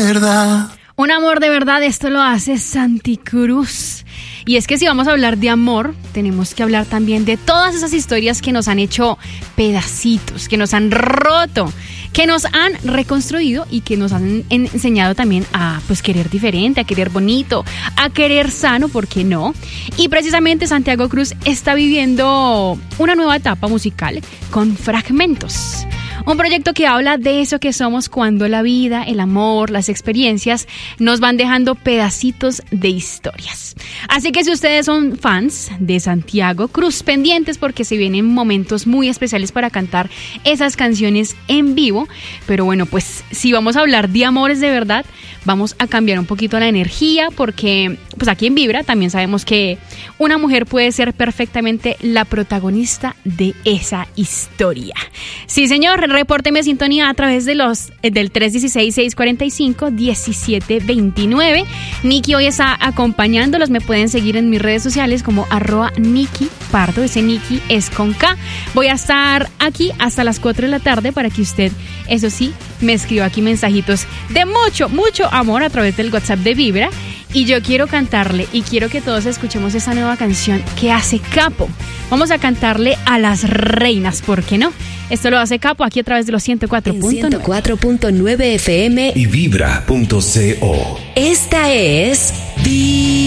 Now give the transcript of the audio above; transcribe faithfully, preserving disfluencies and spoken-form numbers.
verdad. Un amor de verdad, esto lo hace Santi Cruz. Y es que si vamos a hablar de amor, tenemos que hablar también de todas esas historias que nos han hecho pedacitos, que nos han roto, que nos han reconstruido y que nos han enseñado también a pues querer diferente, a querer bonito, a querer sano, ¿por qué no? Y precisamente Santiago Cruz está viviendo una nueva etapa musical con Fragmentos. Un proyecto que habla de eso que somos cuando la vida, el amor, las experiencias nos van dejando pedacitos de historias. Así que si ustedes son fans de Santiago Cruz, pendientes porque se vienen momentos muy especiales para cantar esas canciones en vivo. Pero bueno, pues si vamos a hablar de amores de verdad, vamos a cambiar un poquito la energía porque pues aquí en Vibra también sabemos que una mujer puede ser perfectamente la protagonista de esa historia. Sí, señor, repórteme sintonía a través de los del tres uno seis, seis cuatro cinco, uno siete dos nueve. Nikki hoy está acompañándolos. Me pueden seguir en mis redes sociales como arroba Nikki Pardo. Ese Nikki es con K. Voy a estar aquí hasta las cuatro de la tarde para que usted, eso sí, me escriba aquí mensajitos de mucho, mucho amor a través del WhatsApp de Vibra. Y yo quiero cantarle y quiero que todos escuchemos esa nueva canción que hace Capo. Vamos a cantarle a las reinas, ¿por qué no? Esto lo hace Capo aquí a través de los ciento cuatro punto nueve. ciento cuatro punto nueve F M y vibra punto co. Esta es Vibra.